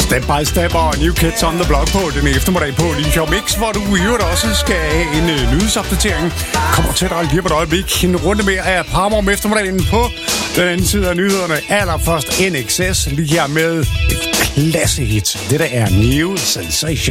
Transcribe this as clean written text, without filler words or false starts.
Step by Step og New Kids on the Block på den eftermiddag på Limfjord Mix, hvor du i øvrigt også skal have en nyhedsopdatering. Kommer til dig lige på et øjeblik. En runde mere af Paramore om eftermiddagen på den anden side af nyhederne. Allerførst NXS lige her med et klassehit. Det der er New Sensation.